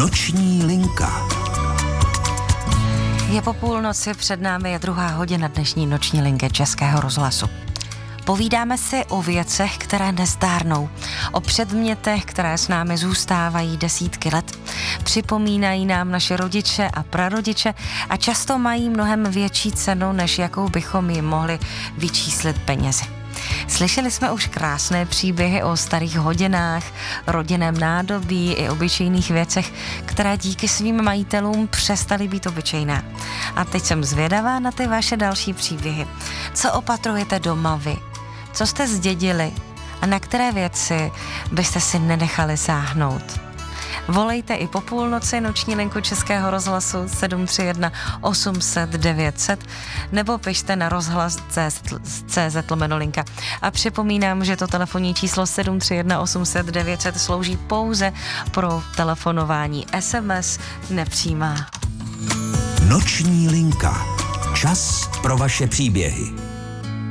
Noční linka. Je po půlnoci, před námi je 2. hodina dnešní noční linky Českého rozhlasu. Povídáme si o věcech, které nezdárnou, o předmětech, které s námi zůstávají desítky let. Připomínají nám naše rodiče a prarodiče a často mají mnohem větší cenu, než jakou bychom jim mohli vyčíslit penězi. Slyšeli jsme už krásné příběhy o starých hodinách, rodinném nádobí i obyčejných věcech, které díky svým majitelům přestaly být obyčejné. A teď jsem zvědavá na ty vaše další příběhy. Co opatrujete doma vy? Co jste zdědili? A na které věci byste si nenechali sáhnout? Volejte i po půlnoci noční linku Českého rozhlasu 731 800 900 nebo pište na rozhlas.cz/linka. A připomínám, že to telefonní číslo 731 800 900 slouží pouze pro telefonování. SMS nepřijímá. Noční linka. Čas pro vaše příběhy.